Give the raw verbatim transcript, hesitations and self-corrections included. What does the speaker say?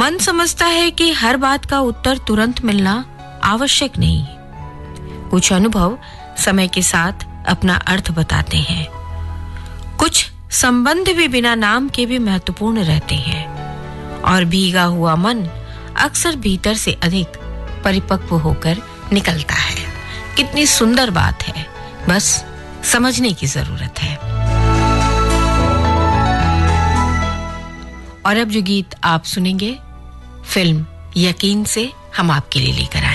मन समझता है कि हर बात का उत्तर तुरंत मिलना आवश्यक नहीं। कुछ अनुभव समय के साथ अपना अर्थ बताते हैं। कुछ संबंध भी बिना नाम के भी महत्वपूर्ण रहते हैं और भीगा हुआ मन अक्सर भीतर से अधिक परिपक्व होकर निकलता है। कितनी सुंदर बात है, बस समझने की जरूरत है। और अब जो गीत आप सुनेंगे फिल्म यकीन से हम आपके लिए लेकर आए।